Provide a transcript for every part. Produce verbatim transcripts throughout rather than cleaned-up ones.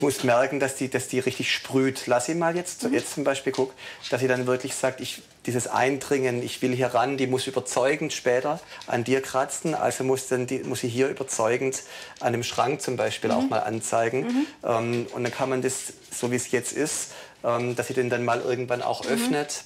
Du musst merken, dass die, dass die richtig sprüht. Lass sie mal jetzt, mhm. jetzt zum Beispiel, guck, dass sie dann wirklich sagt, ich, dieses Eindringen, ich will hier ran, die muss überzeugend später an dir kratzen. Also muss, dann die, muss sie hier überzeugend an dem Schrank zum Beispiel mhm. auch mal anzeigen. Mhm. Ähm, und dann kann man das, so wie es jetzt ist, ähm, dass sie den dann mal irgendwann auch mhm. öffnet.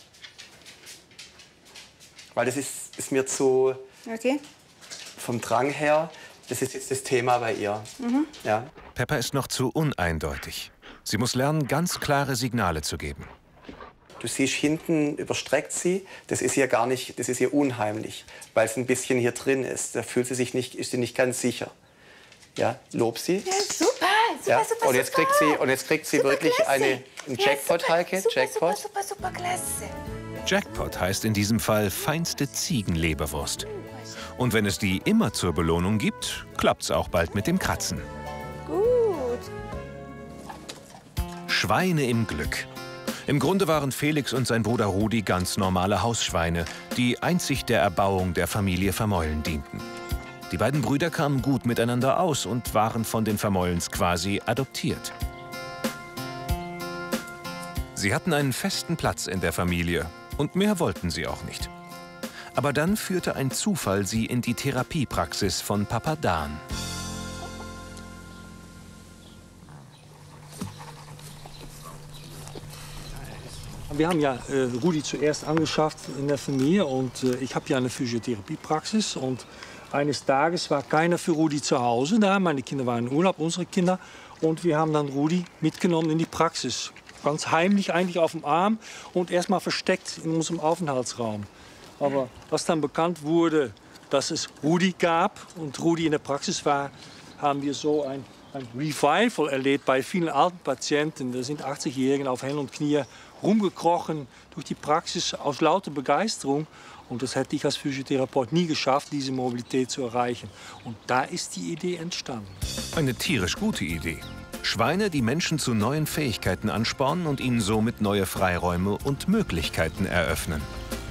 Weil das ist, ist mir zu, okay. vom Drang her, das ist jetzt das Thema bei ihr. Mhm. Ja. Pepper ist noch zu uneindeutig. Sie muss lernen, ganz klare Signale zu geben. Du siehst, hinten überstreckt sie. Das ist ihr gar nicht, das ist ihr unheimlich, weil es ein bisschen hier drin ist. Da fühlt sie sich nicht, ist sie nicht ganz sicher. Ja, lob sie. Ja, super, super, ja. super, und jetzt super. kriegt sie, und jetzt kriegt sie super wirklich klasse. eine, einen Jackpot, ja, super, Heike. Super, Jackpot. Super, super, super, klasse. Jackpot heißt in diesem Fall feinste Ziegenleberwurst. Und wenn es die immer zur Belohnung gibt, klappt's auch bald mit dem Kratzen. Gut. Schweine im Glück. Im Grunde waren Felix und sein Bruder Rudi ganz normale Hausschweine, die einzig der Erbauung der Familie Vermeulen dienten. Die beiden Brüder kamen gut miteinander aus und waren von den Vermeulens quasi adoptiert. Sie hatten einen festen Platz in der Familie und mehr wollten sie auch nicht. Aber dann führte ein Zufall sie in die Therapiepraxis von Papa Dan. Wir haben ja äh, Rudi zuerst angeschafft in der Familie und äh, ich habe ja eine Physiotherapiepraxis und eines Tages war keiner für Rudi zu Hause da. Meine Kinder waren in Urlaub, unsere Kinder, und wir haben dann Rudi mitgenommen in die Praxis. Ganz heimlich eigentlich auf dem Arm und erstmal versteckt in unserem Aufenthaltsraum. Aber als dann bekannt wurde, dass es Rudi gab und Rudi in der Praxis war, haben wir so ein, ein Revival erlebt bei vielen alten Patienten. Da sind achtzigjährigen auf Händen und Knie rumgekrochen durch die Praxis aus lauter Begeisterung. Und das hätte ich als Physiotherapeut nie geschafft, diese Mobilität zu erreichen. Und da ist die Idee entstanden. Eine tierisch gute Idee. Schweine, die Menschen zu neuen Fähigkeiten anspornen und ihnen somit neue Freiräume und Möglichkeiten eröffnen.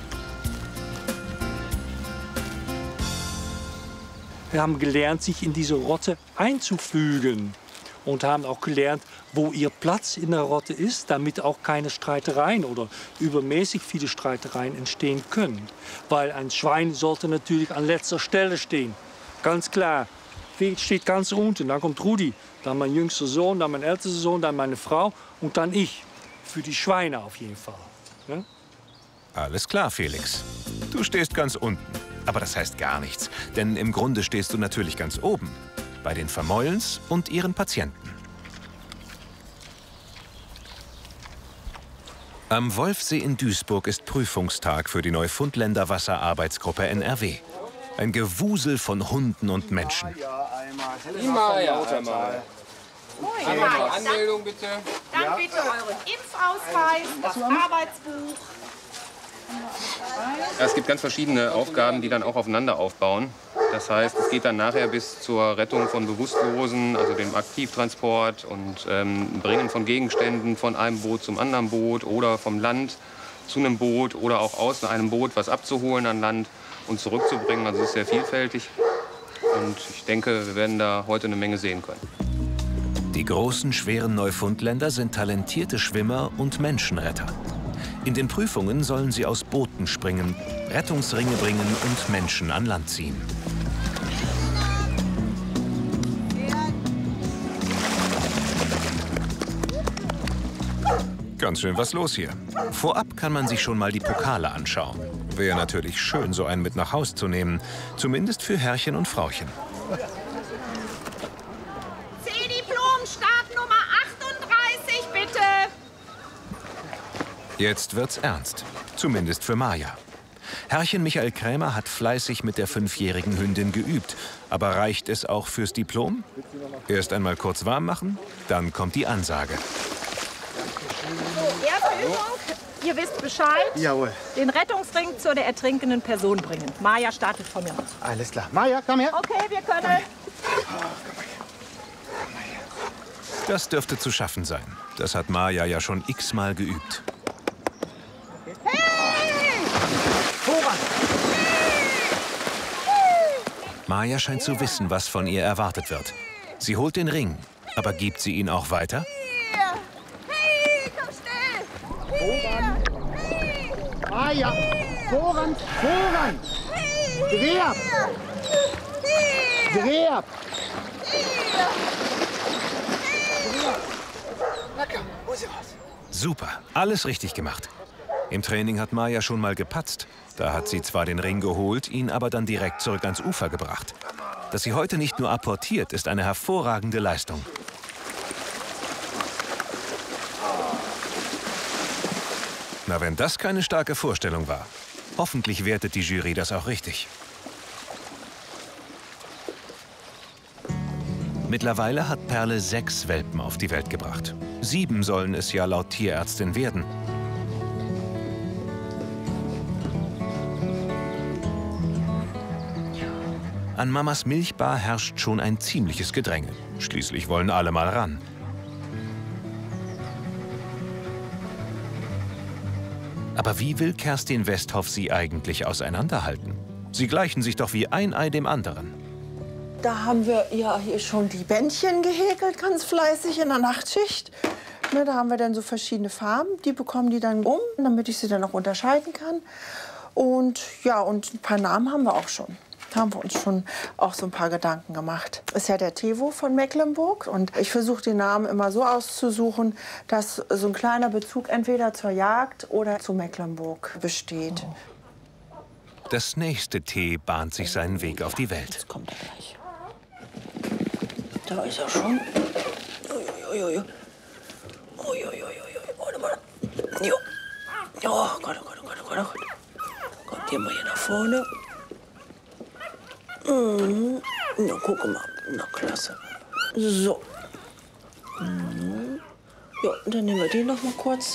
Wir haben gelernt, sich in diese Rotte einzufügen. Und haben auch gelernt, wo ihr Platz in der Rotte ist, damit auch keine Streitereien oder übermäßig viele Streitereien entstehen können. Weil ein Schwein sollte natürlich an letzter Stelle stehen. Ganz klar. Felix steht ganz unten, dann kommt Rudi, dann mein jüngster Sohn, dann mein ältester Sohn, dann meine Frau und dann ich. Für die Schweine auf jeden Fall. Ja? Alles klar, Felix. Du stehst ganz unten. Aber das heißt gar nichts, denn im Grunde stehst du natürlich ganz oben. Bei den Vermeulens und ihren Patienten. Am Wolfsee in Duisburg ist Prüfungstag für die Neufundländer Wasserarbeitsgruppe N R W. Ein Gewusel von Hunden und Menschen. Die Maja einmal. Einmal Anmeldung bitte. Dann ja. bitte euren Impfausweis, das Arbeitsbuch. Ja, es gibt ganz verschiedene Aufgaben, die dann auch aufeinander aufbauen. Das heißt, es geht dann nachher bis zur Rettung von Bewusstlosen, also dem Aktivtransport und ähm, Bringen von Gegenständen von einem Boot zum anderen Boot oder vom Land zu einem Boot oder auch aus einem Boot was abzuholen an Land und zurückzubringen. Also es ist sehr vielfältig und ich denke, wir werden da heute eine Menge sehen können. Die großen, schweren Neufundländer sind talentierte Schwimmer und Menschenretter. In den Prüfungen sollen sie aus Booten springen, Rettungsringe bringen und Menschen an Land ziehen. Ganz schön was los hier. Vorab kann man sich schon mal die Pokale anschauen. Wäre natürlich schön, so einen mit nach Haus zu nehmen. Zumindest für Herrchen und Frauchen. C-Diplom, Startnummer achtunddreißig, bitte. Jetzt wird's ernst. Zumindest für Maja. Herrchen Michael Krämer hat fleißig mit der fünfjährigen Hündin geübt. Aber reicht es auch fürs Diplom? Erst einmal kurz warm machen, dann kommt die Ansage. So, erste Übung. Ihr wisst Bescheid. Jawohl. Den Rettungsring zu der ertrinkenden Person bringen. Maja startet von mir. Alles klar. Maja, komm her. Okay, wir können. Das dürfte zu schaffen sein. Das hat Maja ja schon x-mal geübt. Hey! Voran! Maja scheint zu wissen, was von ihr erwartet wird. Sie holt den Ring, Aber gibt sie ihn auch weiter? Hier! Hey, komm schnell! Hier! Hey! Maja, Vorrang, Vorrang! Hey! Dreh ab! Hier! Dreh ab! Hier! Na komm, hol sie raus. Super, alles richtig gemacht. Im Training hat Maja schon mal gepatzt. Da hat sie zwar den Ring geholt, ihn aber dann direkt zurück ans Ufer gebracht. Dass sie heute nicht nur apportiert, ist eine hervorragende Leistung. Na, wenn das keine starke Vorstellung war. Hoffentlich wertet die Jury das auch richtig. Mittlerweile hat Perle sechs Welpen auf die Welt gebracht. Sieben sollen es ja laut Tierärztin werden. An Mamas Milchbar herrscht schon ein ziemliches Gedränge. Schließlich wollen alle mal ran. Aber wie will Kerstin Westhoff sie eigentlich auseinanderhalten? Sie gleichen sich doch wie ein Ei dem anderen. Da haben wir ja hier schon die Bändchen gehäkelt, ganz fleißig in der Nachtschicht. Ne, da haben wir dann so verschiedene Farben. Die bekommen die dann um, damit ich sie dann auch unterscheiden kann. Und ja, und ein paar Namen haben wir auch schon. Da haben wir uns schon auch so ein paar Gedanken gemacht. Ist ja der Tevo von Mecklenburg. Und ich versuche den Namen immer so auszusuchen, dass so ein kleiner Bezug entweder zur Jagd oder zu Mecklenburg besteht. Das nächste T bahnt sich seinen Weg auf die Welt. Jetzt kommt er gleich. Da ist er schon. Uiuiui. Uiuiui. Warte mal. Jo. Oh Gott, oh Gott, oh Gott, oh Gott, oh Gott. Kommt hier mal hier nach vorne. Mhm. Na, guck mal. Na, klasse. So. Mhm. Ja, und dann nehmen wir den noch mal kurz.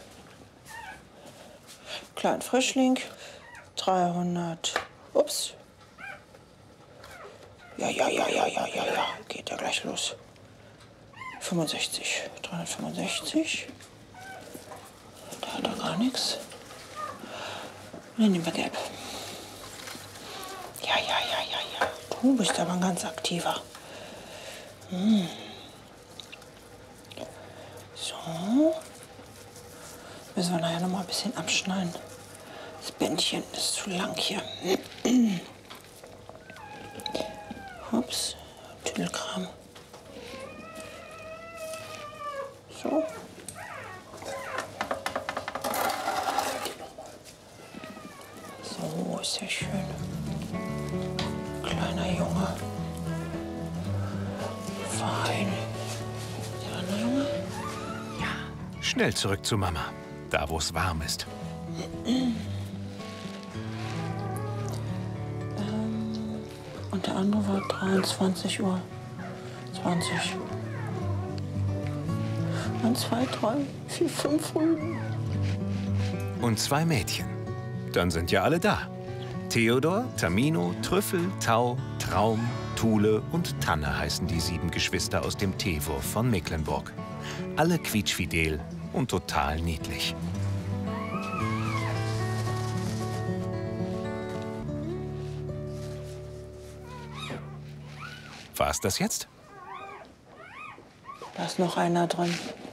Kleinen Frischling. dreihundert. Ups. Ja, ja, ja, ja, ja, ja, ja. Geht ja gleich los. fünfundsechzig. dreihundertfünfundsechzig. Da hat er gar nichts. Und dann nehmen wir gelb. Ja, ja, ja, ja, ja. Du bist aber ein ganz aktiver. Hm. So. Müssen wir nachher noch mal ein bisschen abschneiden. Das Bändchen ist zu lang hier. Ups, Tüdelkram. So. So, ist ja schön. Kleiner Junge. Fein. Kleiner Junge. Ja. Schnell zurück zu Mama, da wo es warm ist. Und der andere war dreiundzwanzig Uhr zwanzig. Und zwei, drei, vier, fünf Rüben. Und zwei Mädchen. Dann sind ja alle da. Theodor, Tamino, Trüffel, Tau, Traum, Thule und Tanne heißen die sieben Geschwister aus dem Teewurf von Mecklenburg. Alle quietschfidel und total niedlich. War's das jetzt? Da ist noch einer drin.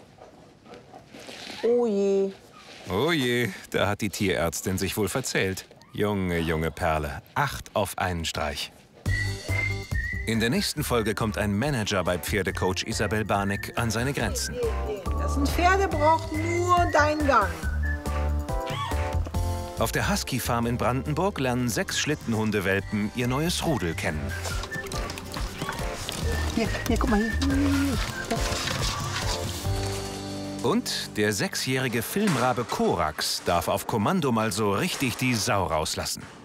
Oh je. Oh je, da hat die Tierärztin sich wohl verzählt. Junge, junge Perle. Acht auf einen Streich. In der nächsten Folge kommt ein Manager bei Pferdecoach Isabel Barneck an seine Grenzen. Das ein Pferde braucht nur deinen Gang. Auf der Husky Farm in Brandenburg lernen sechs Schlittenhundewelpen ihr neues Rudel kennen. Hier, hier, guck mal hier. Und der sechsjährige Filmrabe Korax darf auf Kommando mal so richtig die Sau rauslassen.